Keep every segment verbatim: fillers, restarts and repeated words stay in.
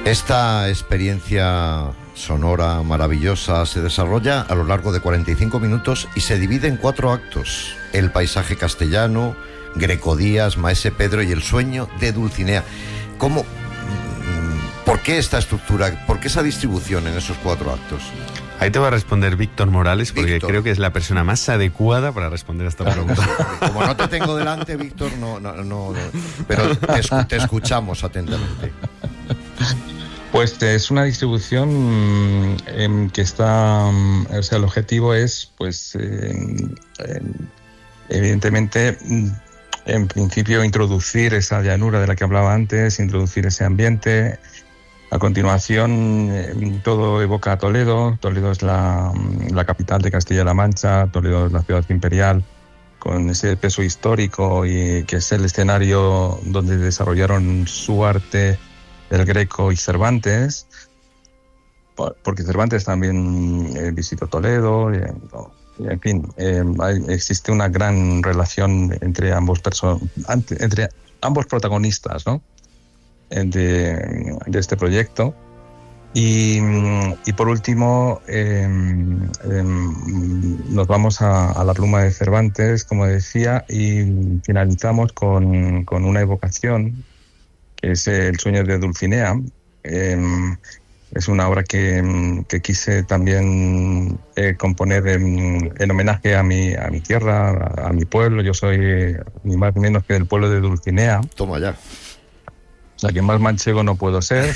Esta experiencia sonora maravillosa se desarrolla a lo largo de cuarenta y cinco minutos y se divide en cuatro actos: el paisaje castellano, Greco-Díaz, Maese Pedro y el sueño de Dulcinea. ¿Cómo? ¿Por qué esta estructura? ¿Por qué esa distribución en esos cuatro actos? Ahí te va a responder Víctor Morales, porque Víctor. creo que es la persona más adecuada para responder a esta pregunta. Como no te tengo delante, Víctor, no, no, no, no, pero te, escu- te escuchamos atentamente. Pues es una distribución eh, que está, o sea, el objetivo es, pues, eh, eh, evidentemente, en principio, introducir esa llanura de la que hablaba antes, introducir ese ambiente. A continuación, eh, todo evoca a Toledo. Toledo es la, la capital de Castilla-La Mancha, Toledo es la ciudad imperial, con ese peso histórico y que es el escenario donde desarrollaron su arte el Greco y Cervantes, porque Cervantes también eh, visitó Toledo, y, y en fin, eh, hay, existe una gran relación entre ambos person- entre ambos protagonistas, ¿no? de, de este proyecto. Y, y por último, eh, eh, nos vamos a, a la pluma de Cervantes, como decía, y finalizamos con, con una evocación, que es El sueño de Dulcinea. Eh, es una obra que, que quise también eh, componer en, en homenaje a mi, a mi tierra, a, a mi pueblo. Yo soy ni más ni menos que del pueblo de Dulcinea. Toma ya. O sea, que más manchego no puedo ser.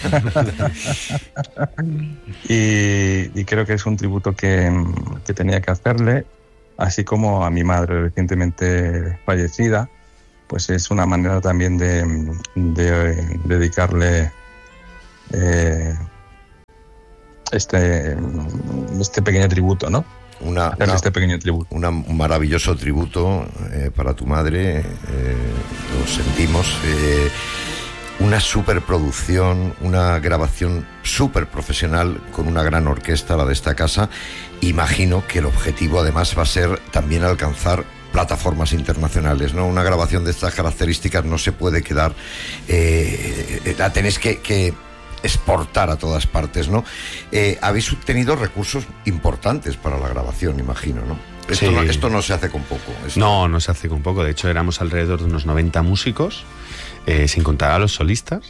y, y creo que es un tributo que, que tenía que hacerle, así como a mi madre recientemente fallecida. Pues es una manera también de, de, de dedicarle eh, este, este pequeño tributo, ¿no? Una, Hacerle una, este pequeño tributo. una, un maravilloso tributo eh, para tu madre, eh, lo sentimos. Eh, una superproducción, una grabación súper profesional con una gran orquesta, la de esta casa. Imagino que el objetivo además va a ser también alcanzar plataformas internacionales, ¿no? Una grabación de estas características no se puede quedar, eh, la tenéis que, que exportar a todas partes, ¿no? Eh, habéis obtenido recursos importantes para la grabación, imagino, ¿no? Esto, Sí. no, esto no se hace con poco. Esto... No, no se hace con poco. De hecho, éramos alrededor de unos noventa músicos, eh, sin contar a los solistas.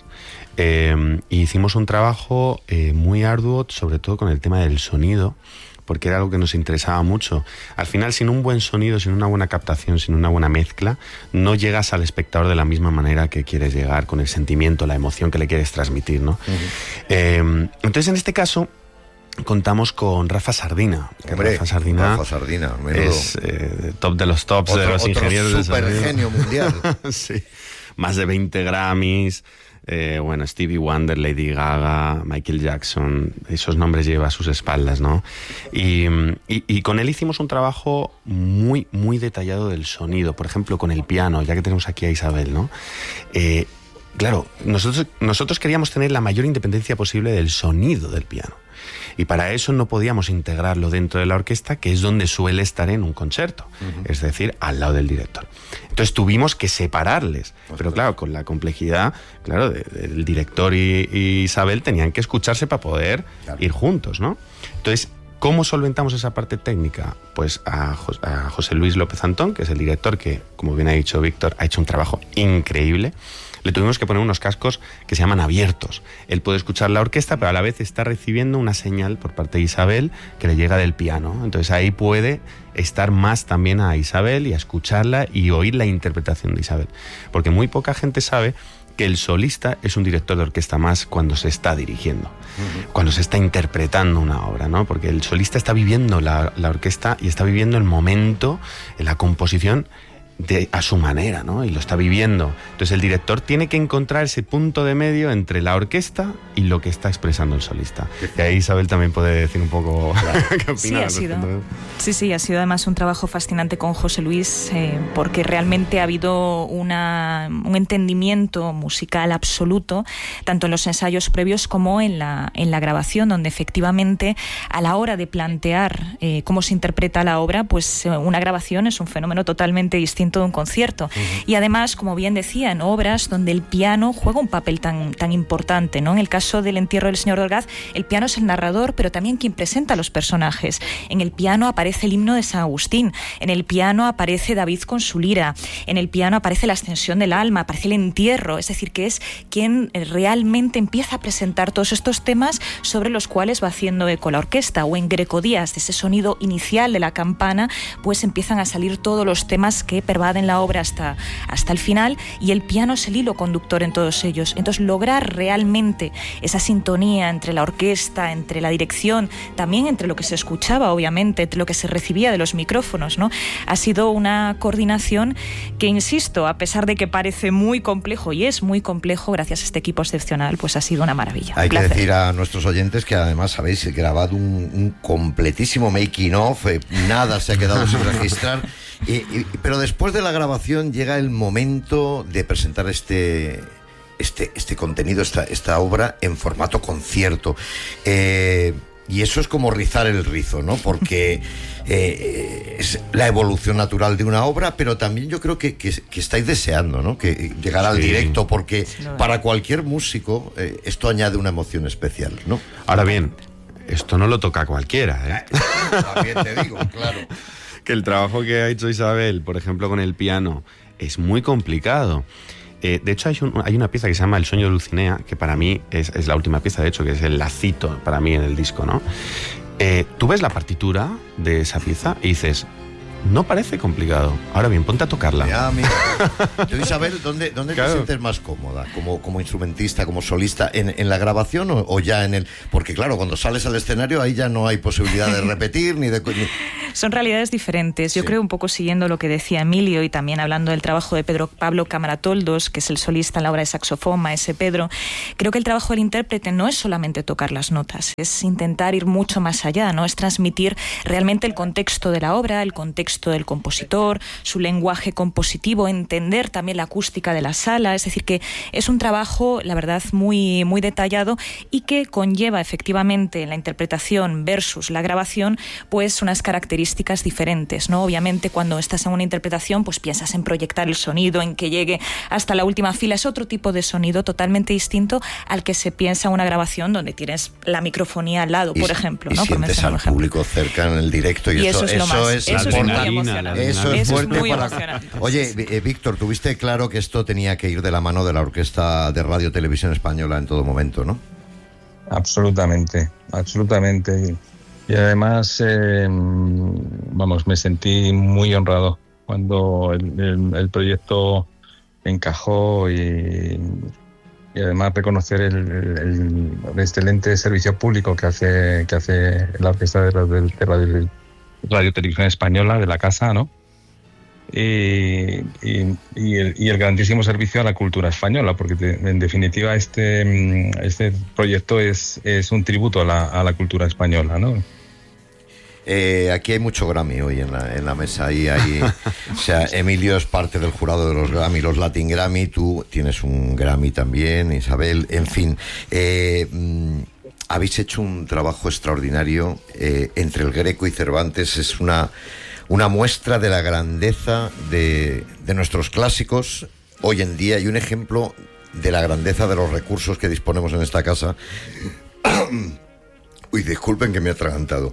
Eh, y hicimos un trabajo eh, muy arduo, sobre todo con el tema del sonido, porque era algo que nos interesaba mucho. Al final, sin un buen sonido, sin una buena captación, sin una buena mezcla, no llegas al espectador de la misma manera que quieres llegar, con el sentimiento, la emoción que le quieres transmitir, ¿no? Uh-huh. Eh, entonces, en este caso, contamos con Rafa Sardina. Que Hombre, Rafa Sardina, Rafa Sardina es eh, top de los tops, otro, de los otro ingenieros de sonido. super genio mundial. Sí, más de veinte Grammys. Eh, bueno, Stevie Wonder, Lady Gaga, Michael Jackson, esos nombres lleva a sus espaldas, ¿no? Y, y, y con él hicimos un trabajo muy, muy detallado del sonido, por ejemplo, con el piano, ya que tenemos aquí a Isabel, ¿no? Eh, claro, nosotros, nosotros queríamos tener la mayor independencia posible del sonido del piano. Y para eso no podíamos integrarlo dentro de la orquesta, que es donde suele estar en un concierto, uh-huh. es decir, al lado del director. Entonces tuvimos que separarles, Ostras. pero claro, con la complejidad, claro, de, de, el director y, y Isabel tenían que escucharse para poder claro. ir juntos, ¿no? Entonces, ¿cómo solventamos esa parte técnica? Pues a, Jos- a José Luis López Antón, que es el director que, como bien ha dicho Víctor, ha hecho un trabajo increíble. Le tuvimos que poner unos cascos que se llaman abiertos. Él puede escuchar la orquesta, pero a la vez está recibiendo una señal por parte de Isabel que le llega del piano. Entonces ahí puede estar más también a Isabel y a escucharla y oír la interpretación de Isabel. Porque muy poca gente sabe que el solista es un director de orquesta más cuando se está dirigiendo, uh-huh. cuando se está interpretando una obra, ¿no? Porque el solista está viviendo la, la orquesta y está viviendo el momento, la composición, de, a su manera, ¿no? Y lo está viviendo. Entonces el director tiene que encontrar ese punto de medio entre la orquesta y lo que está expresando el solista. Y ahí Isabel también puede decir un poco claro. qué opina. Sí, ha sido, sí, sí, ha sido además un trabajo fascinante con José Luis, eh, porque realmente ha habido una, un entendimiento musical absoluto, tanto en los ensayos previos como en la, en la grabación, donde efectivamente a la hora de plantear eh, cómo se interpreta la obra, pues eh, una grabación es un fenómeno totalmente distinto recinto de un concierto. Uh-huh. Y además, como bien decía, en obras donde el piano juega un papel tan, tan importante, ¿no? En el caso del Entierro del Señor de Orgaz, el piano es el narrador, pero también quien presenta a los personajes. En el piano aparece el himno de San Agustín, en el piano aparece David con su lira, en el piano aparece la ascensión del alma, aparece el entierro, es decir, que es quien realmente empieza a presentar todos estos temas sobre los cuales va haciendo eco la orquesta. O en Grecodías, de ese sonido inicial de la campana, pues empiezan a salir todos los temas que pervaden la obra hasta, hasta el final, y el piano es el hilo conductor en todos ellos. Entonces, lograr realmente esa sintonía entre la orquesta, entre la dirección, también entre lo que se escuchaba, obviamente, entre lo que se recibía de los micrófonos, ¿no? Ha sido una coordinación que, insisto, a pesar de que parece muy complejo, y es muy complejo, gracias a este equipo excepcional, pues ha sido una maravilla. Hay que decir a nuestros oyentes que además habéis grabado un, un completísimo making of, eh, nada se ha quedado sin registrar, y, y, pero después de la grabación llega el momento de presentar este... Este, este contenido, esta, esta obra en formato concierto. Eh, y eso es como rizar el rizo, ¿no? Porque eh, es la evolución natural de una obra, pero también yo creo que, que, que estáis deseando, ¿no? Que llegar al sí. directo, porque sí, para cualquier músico eh, esto añade una emoción especial, ¿no? Ahora bien, esto no lo toca cualquiera, ¿eh? También te digo, claro. Que el trabajo que ha hecho Isabel, por ejemplo, con el piano, es muy complicado. Eh, de hecho, hay, un, hay una pieza que se llama El sueño de Dulcinea, que para mí es, es la última pieza, de hecho, que es el lacito para mí en el disco, ¿no? Eh, tú ves la partitura de esa pieza y dices, no parece complicado. Ahora bien, ponte a tocarla. Ya, mira. Tú, Isabel, ¿dónde, dónde claro. te sientes más cómoda? ¿Como, como instrumentista, como solista, en, en la grabación o, o ya en el...? Porque claro, cuando sales al escenario ahí ya no hay posibilidad de repetir ni de... Ni... Son realidades diferentes. Yo sí. creo, un poco siguiendo lo que decía Emilio y también hablando del trabajo de Pedro Pablo Camaratoldos, que es el solista en la obra de saxofón, Maese Pedro, creo que el trabajo del intérprete no es solamente tocar las notas, es intentar ir mucho más allá, ¿no? Es transmitir realmente el contexto de la obra, el contexto del compositor, su lenguaje compositivo, entender también la acústica de la sala. Es decir, que es un trabajo, la verdad, muy, muy detallado y que conlleva efectivamente en la interpretación versus la grabación pues unas características diferentes, ¿no? Obviamente, cuando estás en una interpretación pues piensas en proyectar el sonido, en que llegue hasta la última fila. Es otro tipo de sonido totalmente distinto al que se piensa en una grabación donde tienes la microfonía al lado, y, por ejemplo, y ¿no? sientes al público cerca en el directo y, y eso, eso es, lo eso más, es eso importante. Eso es fuerte es muy para... emocionante. Oye, eh, Víctor, tuviste claro que esto tenía que ir de la mano de la Orquesta de Radio Televisión Española en todo momento, ¿no? Absolutamente, absolutamente. Y además, eh, vamos, me sentí muy honrado cuando el, el, el proyecto encajó y, y además reconocer el, el, el excelente servicio público que hace que hace la Orquesta de Radio, de Radio, Radio Televisión Española de la casa, ¿no? Y, y, y, el, y el grandísimo servicio a la cultura española, porque te, en definitiva este, este proyecto es, es un tributo a la, a la cultura española, ¿no? Eh, aquí hay mucho Grammy hoy en la, en la mesa. Ahí, ahí, o sea, Emilio es parte del jurado de los Grammy, los Latin Grammy. Tú tienes un Grammy también, Isabel. En fin, eh, mm, habéis hecho un trabajo extraordinario eh, entre el Greco y Cervantes. Es una, una muestra de la grandeza de, de nuestros clásicos hoy en día y un ejemplo de la grandeza de los recursos que disponemos en esta casa. Uy, disculpen que me he atragantado.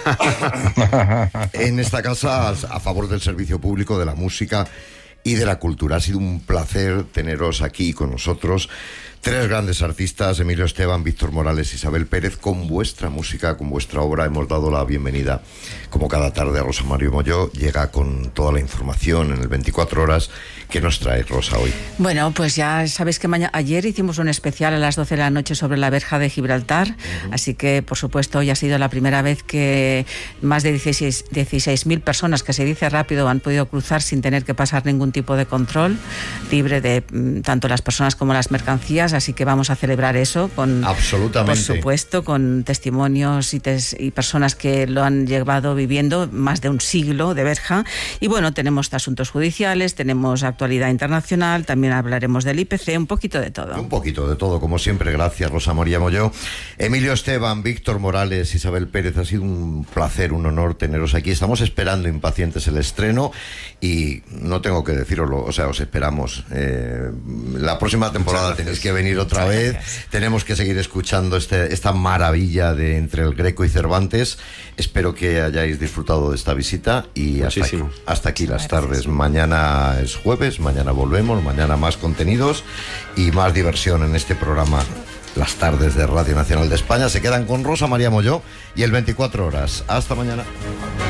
En esta casa, a favor del servicio público, de la música y de la cultura. Ha sido un placer teneros aquí con nosotros. Tres grandes artistas, Emilio Esteban, Víctor Morales, Isabel Pérez, con vuestra música, con vuestra obra. Hemos dado la bienvenida, como cada tarde, a Rosa Mario Molló. Llega con toda la información en el veinticuatro horas. ¿Qué nos trae, Rosa, hoy? Bueno, pues ya sabéis que mañana, ayer hicimos un especial a las doce de la noche sobre la verja de Gibraltar, uh-huh. Así que, por supuesto, hoy ha sido la primera vez que más de dieciséis mil personas, que se dice rápido, han podido cruzar sin tener que pasar ningún tipo de control, libre de tanto las personas como las mercancías. artistas, así que vamos a celebrar eso con, absolutamente, por supuesto, con testimonios y, tes, y personas que lo han llevado viviendo más de un siglo de verja. Y bueno, tenemos asuntos judiciales, tenemos actualidad internacional, también hablaremos del I P C, un poquito de todo. Un poquito de todo, como siempre. Gracias, Rosa María Molló, Emilio Esteban, Víctor Morales, Isabel Pérez. Ha sido un placer, un honor teneros aquí. Estamos esperando impacientes el estreno y no tengo que deciroslo, o sea, os esperamos. Eh, la próxima temporada tenéis que venir otra Muchas vez. Gracias. Tenemos que seguir escuchando este, esta maravilla de entre el Greco y Cervantes. Espero que hayáis disfrutado de esta visita y hasta aquí, hasta aquí las tardes. Mañana es jueves, mañana volvemos, mañana más contenidos y más diversión en este programa. Las tardes de Radio Nacional de España se quedan con Rosa María Molló y el veinticuatro horas. Hasta mañana.